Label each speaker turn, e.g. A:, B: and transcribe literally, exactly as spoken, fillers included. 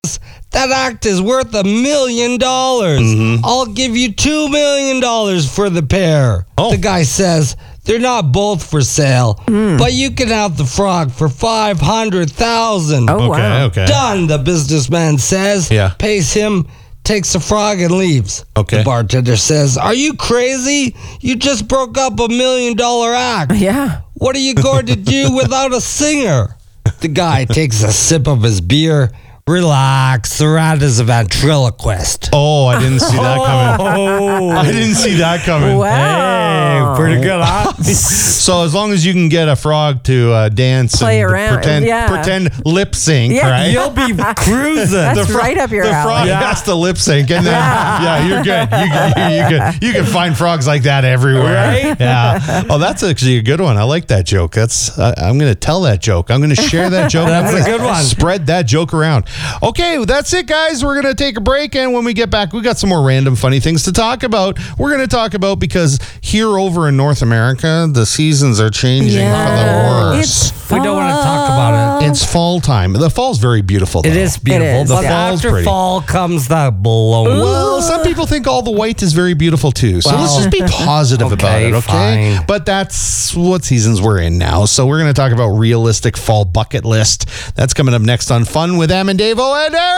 A: that act is worth a million dollars. I'll give you two million dollars for the pair.
B: Oh.
A: The guy says, they're not both for sale, but you can have the frog for five hundred thousand dollars.
C: Oh,
B: Okay,
C: wow.
B: okay.
A: Done, the businessman says.
B: Yeah.
A: Pays him, takes the frog, and leaves.
B: Okay.
A: The bartender says, are you crazy? You just broke up a million dollar act.
C: Yeah.
A: What are you going to do without a singer? The guy takes a sip of his beer. Relax, the rat is a ventriloquist.
B: Oh, I didn't see that coming.
A: Oh,
B: I didn't see that coming.
C: Wow.
A: hey, pretty good, huh?
B: So as long as you can get a frog to uh, dance
C: Play
B: and
C: around,
B: pretend,
C: yeah.
B: pretend lip sync,
C: Yeah,
B: right?
A: You'll be cruising.
C: That's
B: fro-
C: right up your
B: the
C: alley.
B: frog
A: Yeah.
B: has to lip sync, and then yeah, you're good. You can, you, you can you can find frogs like that everywhere.
A: Right?
B: Yeah. Oh, that's actually a good one. I like that joke. That's I, I'm going to tell that joke. I'm going to share that joke.
A: That's
B: I'm
A: a
B: gonna
A: good one.
B: Spread that joke around. Okay, that's it, guys. We're going to take a break, and when we get back, we got some more random funny things to talk about. We're going to talk about because here over in North America, the seasons are changing
C: Yeah.
B: for the worse.
C: It's
A: We don't want to talk about it.
B: It's fall time. The fall's very beautiful, though.
A: It is beautiful.
C: It is,
A: But
C: yeah.
B: Fall's
A: after
B: pretty.
A: fall comes the blow.
B: Well, some people think all the white is very beautiful too. So let's
A: Well,
B: just be positive about
A: okay,
B: it, okay?
A: fine.
B: But that's what seasons we're in now. So we're going to talk about realistic fall bucket list. That's coming up next on Fun with Em and Dave O and Eric.